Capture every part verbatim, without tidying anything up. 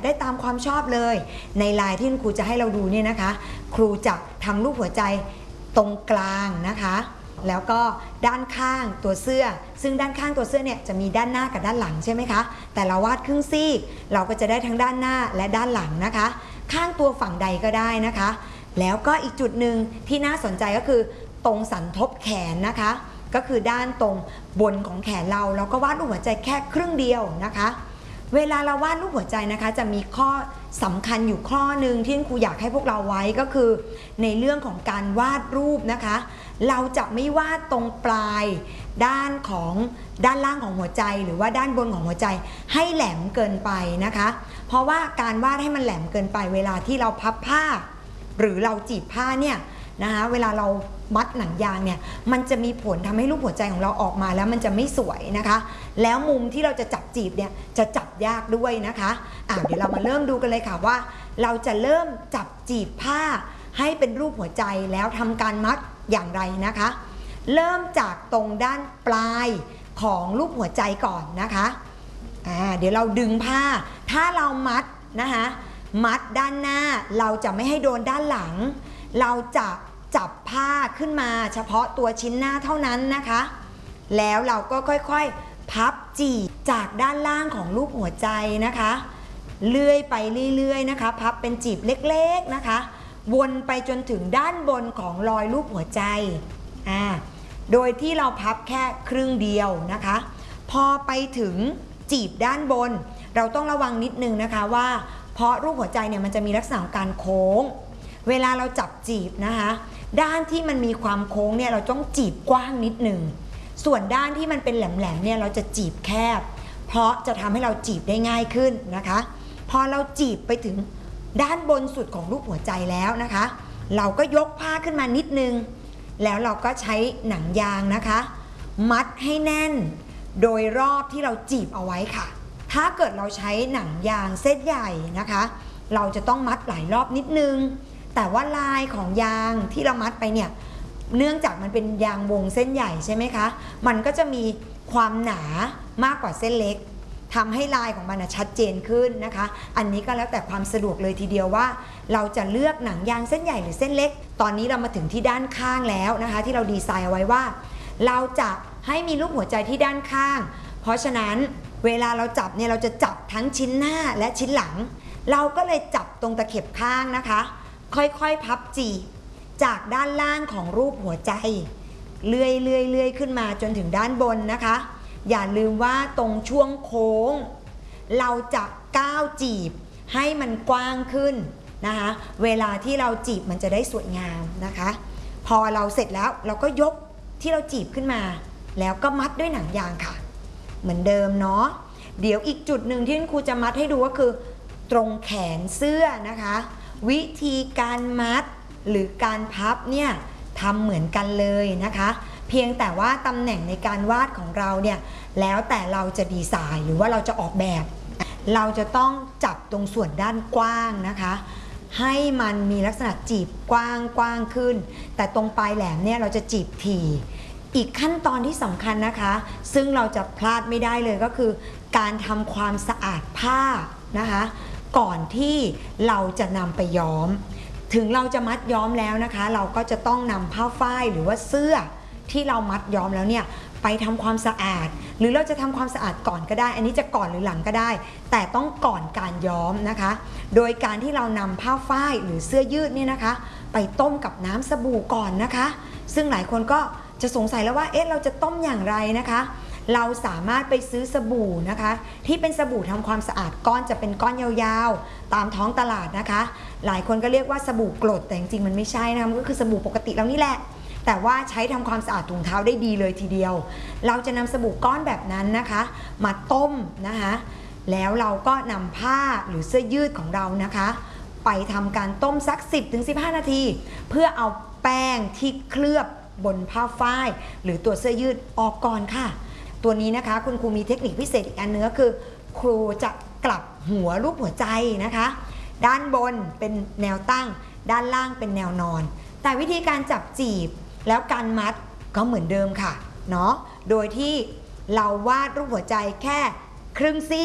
ได้ตามความชอบเลยในลายที่คุณครูจะให้เราดูเนี่ยนะคะครูจะทำรูปหัวใจตรงกลางนะคะแล้วก็ด้านข้างตัวเสื้อซึ่งด้านข้างตัวเสื้อเนี่ยจะมีด้านหน้ากับด้านหลังใช่ไหมคะแต่เราวาดครึ่งซีกเราก็จะได้ทั้งด้านหน้าและด้านหลังนะคะข้างตัวฝั่งใดก็ได้นะคะแล้วก็อีกจุดหนึ่งที่น่าสนใจก็คือตรงสันทบแขนนะคะก็คือด้านตรงบนของแขนเราเราก็วาดรูปหัวใจแค่ครึ่งเดียวนะคะเวลาเราวาดรูปหัวใจนะคะจะมีข้อสำคัญอยู่ข้อหนึ่งที่ครูอยากให้พวกเราไว้ก็คือในเรื่องของการวาดรูปนะคะเราจะไม่วาดตรงปลายด้านของด้านล่างของหัวใจหรือว่าด้านบนของหัวใจให้แหลมเกินไปนะคะเพราะว่าการวาดให้มันแหลมเกินไปเวลาที่เราพับผ้าหรือเราจีบผ้าเนี่ยนะคะเวลาเรามัดหนังยางเนี่ยมันจะมีผลทำให้รูปหัวใจของเราออกมาแล้วมันจะไม่สวยนะคะแล้วมุมที่เราจะจับจีบเนี่ยจะจับยากด้วยนะคะอ่ะเดี๋ยวเรามาเริ่มดูกันเลยค่ะว่าเราจะเริ่มจับจีบผ้าให้เป็นรูปหัวใจแล้วทำการมัดอย่างไรนะคะเริ่มจากตรงด้านปลายของรูปหัวใจก่อนนะคะอ่าเดี๋ยวเราดึงผ้าถ้าเรามัดนะคะมัดด้านหน้าเราจะไม่ให้โดนด้านหลังเราจะจับผ้าขึ้นมาเฉพาะตัวชิ้นหน้าเท่านั้นนะคะแล้วเราก็ค่อยๆพับจีบจากด้านล่างของรูปหัวใจนะคะเลื่อยไปเรื่อยๆนะคะพับเป็นจีบเล็กๆนะคะวนไปจนถึงด้านบนของรอยรูปหัวใจอ่าโดยที่เราพับแค่ครึ่งเดียวนะคะพอไปถึงจีบด้านบนเราต้องระวังนิดนึงนะคะว่าเพราะรูปหัวใจเนี่ยมันจะมีลักษณะของการโค้งเวลาเราจับจีบนะคะด้านที่มันมีความโค้งเนี่ยเราต้องจีบกว้างนิดหนึ่งส่วนด้านที่มันเป็นแหลมๆเนี่ยเราจะจีบแคบเพราะจะทำให้เราจีบได้ง่ายขึ้นนะคะพอเราจีบไปถึงด้านบนสุดของรูปหัวใจแล้วนะคะเราก็ยกผ้าขึ้นมานิดนึงแล้วเราก็ใช้หนังยางนะคะมัดให้แน่นโดยรอบที่เราจีบเอาไว้ค่ะถ้าเกิดเราใช้หนังยางเส้นใหญ่นะคะเราจะต้องมัดหลายรอบนิดนึงแต่ว่าลายของยางที่เรามัดไปเนี่ยเนื่องจากมันเป็นยางวงเส้นใหญ่ใช่ไหมคะมันก็จะมีความหนามากกว่าเส้นเล็กทำให้ลายของมันชัดเจนขึ้นนะคะอันนี้ก็แล้วแต่ความสะดวกเลยทีเดียวว่าเราจะเลือกหนังยางเส้นใหญ่หรือเส้นเล็กตอนนี้เรามาถึงที่ด้านข้างแล้วนะคะที่เราดีไซน์เอาไว้ว่าเราจะให้มีรูปหัวใจที่ด้านข้างเพราะฉะนั้นเวลาเราจับเนี่ยเราจะจับทั้งชิ้นหน้าและชิ้นหลังเราก็เลยจับตรงตะเข็บข้างนะคะค่อยๆพับจีบจากด้านล่างของรูปหัวใจเลื่อยเลื่อยเลื่อยขึ้นมาจนถึงด้านบนนะคะอย่าลืมว่าตรงช่วงโค้งเราจะก้าวจีบให้มันกว้างขึ้นนะคะเวลาที่เราจีบมันจะได้สวยงามนะคะพอเราเสร็จแล้วเราก็ยกที่เราจีบขึ้นมาแล้วก็มัดด้วยหนังยางค่ะเหมือนเดิมเนาะเดี๋ยวอีกจุดหนึ่งที่ครูจะมัดให้ดูก็คือตรงแขนเสื้อนะคะวิธีการมัดหรือการพับเนี่ยทำเหมือนกันเลยนะคะเพียงแต่ว่าตำแหน่งในการวาดของเราเนี่ยแล้วแต่เราจะดีไซน์หรือว่าเราจะออกแบบเราจะต้องจับตรงส่วนด้านกว้างนะคะให้มันมีลักษณะจีบกว้างกว้างขึ้นแต่ตรงปลายแหลมเนี่ยเราจะจีบถี่อีกขั้นตอนที่สำคัญนะคะซึ่งเราจะพลาดไม่ได้เลยก็คือการทำความสะอาดผ้านะคะก่อนที่เราจะนำไปย้อมถึงเราจะมัดย้อมแล้วนะคะเราก็จะต้องนำผ้าฝ้ายหรือว่าเสื้อที่เรามัดย้อมแล้วเนี่ยไปทำความสะอาดหรือเราจะทำความสะอาดก่อนก็ได้อันนี้จะก่อนหรือหลังก็ได้แต่ต้องก่อนการย้อมนะคะโดยการที่เรานำผ้าฝ้ายหรือเสื้อยืดเนี่ยนะคะไปต้มกับน้ำสบู่ก่อนนะคะซึ่งหลายคนก็จะสงสัยแล้วว่าเอ๊ะเราจะต้มอย่างไรนะคะเราสามารถไปซื้อสบู่นะคะที่เป็นสบู่ทำความสะอาดก้อนจะเป็นก้อนยาวๆตามท้องตลาดนะคะหลายคนก็เรียกว่าสบู่กรดแต่จริงๆมันไม่ใช่นะมันก็คือสบู่ปกติแล้วนี่แหละแต่ว่าใช้ทำความสะอาดถุงเท้าได้ดีเลยทีเดียวเราจะนำสบู่ก้อนแบบนั้นนะคะมาต้มนะคะแล้วเราก็นำผ้าหรือเสื้อยืดของเรานะคะไปทำการต้มสัก สิบถึงสิบห้า นาทีเพื่อเอาแป้งที่เคลือบบนผ้าฝ้ายหรือตัวเสื้อยืดออกก่อนค่ะตัวนี้นะคะคุณครูมีเทคนิคพิเศษอีกอันนึงก็คือครูจะกลับหัวรูปหัวใจนะคะด้านบนเป็นแนวตั้งด้านล่างเป็นแนวนอนแต่วิธีการจับจีบแล้วการมัดก็เหมือนเดิมค่ะเนาะโดยที่เราวาดรูปหัวใจแค่ครึ่งซีก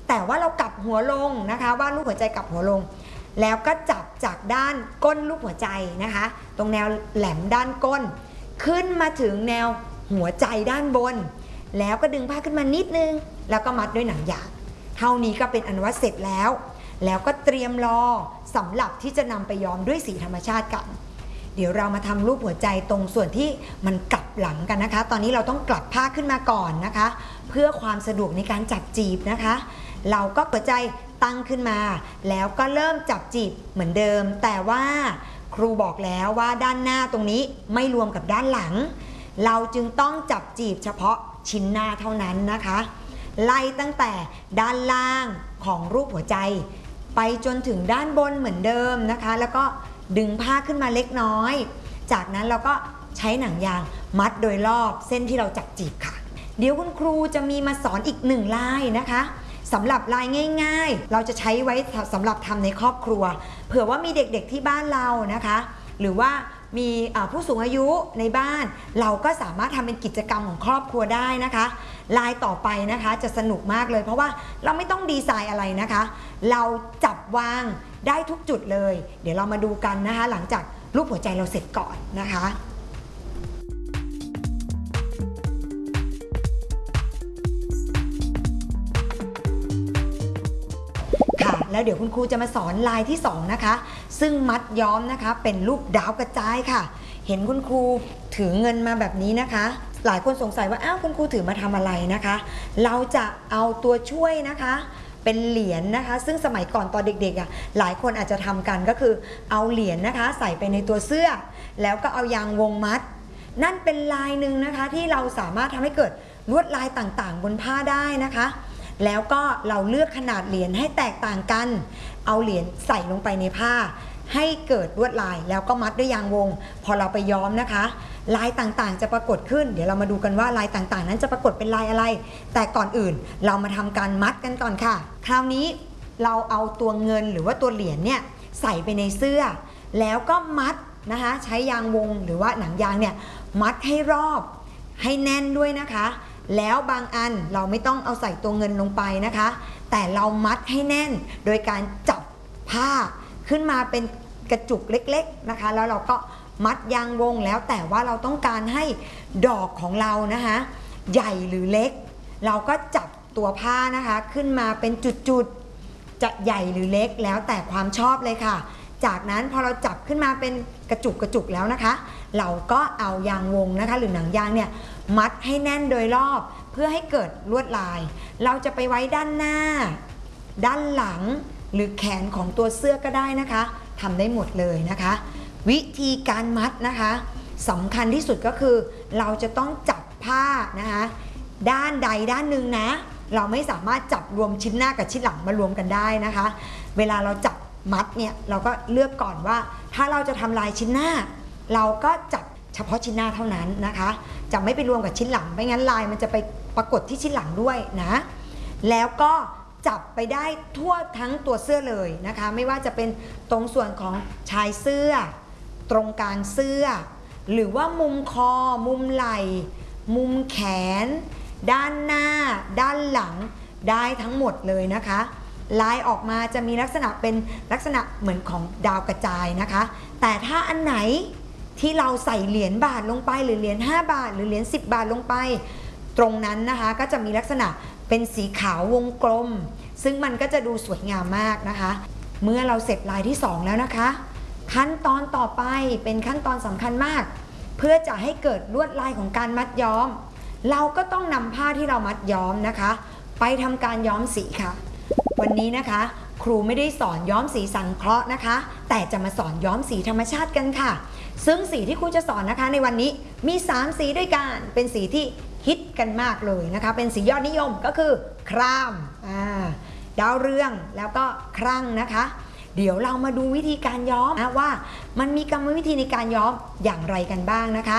แต่ว่าเรากลับหัวลงนะคะวาดรูปหัวใจกลับหัวลงแล้วก็จับจากด้านก้นรูปหัวใจนะคะตรงแนวแหลมด้านก้นขึ้นมาถึงแนวหัวใจด้านบนแล้วก็ดึงผ้าขึ้นมานิดนึงแล้วก็มัดด้วยหนังยางเท่านี้ก็เป็นอันว่าเสร็จแล้วแล้วก็เตรียมรอสำหรับที่จะนำไปย้อมด้วยสีธรรมชาติกันเดี๋ยวเรามาทำรูปหัวใจตรงส่วนที่มันกลับหลังกันนะคะตอนนี้เราต้องกลับผ้าขึ้นมาก่อนนะคะเพื่อความสะดวกในการจับจีบนะคะเราก็หัวใจตั้งขึ้นมาแล้วก็เริ่มจับจีบเหมือนเดิมแต่ว่าครูบอกแล้วว่าด้านหน้าตรงนี้ไม่รวมกับด้านหลังเราจึงต้องจับจีบเฉพาะชิ้นหน้าเท่านั้นนะคะไล่ตั้งแต่ด้านล่างของรูปหัวใจไปจนถึงด้านบนเหมือนเดิมนะคะแล้วก็ดึงผ้าขึ้นมาเล็กน้อยจากนั้นเราก็ใช้หนังยางมัดโดยรอบเส้นที่เราจับจีบค่ะเดี๋ยวคุณครูจะมีมาสอนอีกหนึ่งลายนะคะสำหรับลายง่ายๆเราจะใช้ไว้สำหรับทำในครอบครัวเผื่อว่ามีเด็กๆที่บ้านเรานะคะหรือว่ามีผู้สูงอายุในบ้านเราก็สามารถทำเป็นกิจกรรมของครอบครัวได้นะคะลายต่อไปนะคะจะสนุกมากเลยเพราะว่าเราไม่ต้องดีไซน์อะไรนะคะเราจับวางได้ทุกจุดเลยเดี๋ยวเรามาดูกันนะคะหลังจากรูปหัวใจเราเสร็จก่อนนะคะค่ะแล้วเดี๋ยวคุณครูจะมาสอนลายที่สองนะคะซึ่งมัดย้อมนะคะเป็นรูปดาวกระจายค่ะเห็นคุณครูถือเงินมาแบบนี้นะคะหลายคนสงสัยว่าอ้าวคุณครูถือมาทำอะไรนะคะเราจะเอาตัวช่วยนะคะเป็นเหรียญ น, นะคะซึ่งสมัยก่อนตอนเด็กๆอ่ะหลายคนอาจจะทำกันก็คือเอาเหรียญ น, นะคะใส่ไปในตัวเสื้อแล้วก็เอายางวงมัดนั่นเป็นลายหนึ่งนะคะที่เราสามารถทำให้เกิดลวดลายต่างๆบนผ้าได้นะคะแล้วก็เราเลือกขนาดเหรียญให้แตกต่างกันเอาเหรียญใส่ลงไปในผ้าให้เกิดลวดลายแล้วก็มัดด้วยยางวงพอเราไปย้อมนะคะลายต่างๆจะปรากฏขึ้นเดี๋ยวเรามาดูกันว่าลายต่างๆนั้นจะปรากฏเป็นลายอะไรแต่ก่อนอื่นเรามาทำการมัดกันก่อนค่ะคราวนี้เราเอาตัวเงินหรือว่าตัวเหรียญเนี่ยใส่ไปในเสื้อแล้วก็มัดนะคะใช้ยางวงหรือว่าหนังยางเนี่ยมัดให้รอบให้แน่นด้วยนะคะแล้วบางอันเราไม่ต้องเอาใส่ตัวเงินลงไปนะคะแต่เรามัดให้แน่นโดยการจับผ้าขึ้นมาเป็นกระจุกเล็กๆนะคะแล้วเราก็มัดยางวงแล้วแต่ว่าเราต้องการให้ดอกของเรานะคะใหญ่หรือเล็กเราก็จับตัวผ้านะคะขึ้นมาเป็นจุดๆจะใหญ่หรือเล็กแล้วแต่ความชอบเลยค่ะจากนั้นพอเราจับขึ้นมาเป็นกระจุกกระจุกแล้วนะคะเราก็เอายางวงนะคะหรือหนังยางเนี่ยมัดให้แน่นโดยรอบเพื่อให้เกิดลวดลายเราจะไปไว้ด้านหน้าด้านหลังหรือแขนของตัวเสื้อก็ได้นะคะทำได้หมดเลยนะคะวิธีการมัดนะคะสำคัญที่สุดก็คือเราจะต้องจับผ้านะคะด้านใดด้านหนึ่งนะเราไม่สามารถจับรวมชิ้นหน้ากับชิ้นหลังมารวมกันได้นะคะเวลาเราจับมัดเนี่ยเราก็เลือกก่อนว่าถ้าเราจะทำลายชิ้นหน้าเราก็จับเฉพาะชิ้นหน้าเท่านั้นนะคะจะไม่ไปรวมกับชิ้นหลังไม่งั้นลายมันจะไปปรากฏที่ชิ้นหลังด้วยนะแล้วก็จับไปได้ทั่วทั้งตัวเสื้อเลยนะคะไม่ว่าจะเป็นตรงส่วนของชายเสื้อตรงกลางเสื้อหรือว่ามุมคอมุมไหล่มุมแขนด้านหน้าด้านหลังได้ทั้งหมดเลยนะคะลายออกมาจะมีลักษณะเป็นลักษณะเหมือนของดาวกระจายนะคะแต่ถ้าอันไหนที่เราใส่เหรียญบาทลงไปหรือเหรียญห้าบาทหรือเหรียญสิบบาทลงไปตรงนั้นนะคะก็จะมีลักษณะเป็นสีขาววงกลมซึ่งมันก็จะดูสวยงามมากนะคะเมื่อเราเสร็จลายที่สองแล้วนะคะขั้นตอนต่อไปเป็นขั้นตอนสำคัญมากเพื่อจะให้เกิดลวดลายของการมัดย้อมเราก็ต้องนำผ้าที่เรามัดย้อมนะคะไปทำการย้อมสีค่ะวันนี้นะคะครูไม่ได้สอนย้อมสีสังเคราะห์นะคะแต่จะมาสอนย้อมสีธรรมชาติกันค่ะซึ่งสีที่ครูจะสอนนะคะในวันนี้มีสามสีด้วยกันเป็นสีที่ฮิตกันมากเลยนะคะเป็นสียอดนิยมก็คือครามอ่าดาวเรืองแล้วก็ครั่งนะคะเดี๋ยวเรามาดูวิธีการย้อมนะว่ามันมีกรรมวิธีในการย้อมอย่างไรกันบ้างนะคะ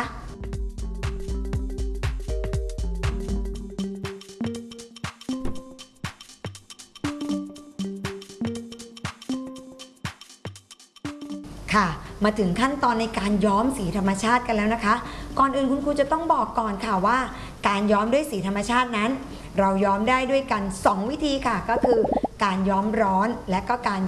ค่ะมาถึงขั้นตอนในการย้อมสีธรรมชาติกันแล้วนะคะก่อนอื่นคุณครูจะต้องบอกก่อนค่ะว่าการย้อมด้วยสีธรรมชาตินั้นเราย้อมได้ด้วยกันสองวิธีค่ะก็คือการย้อมร้อนและก็การ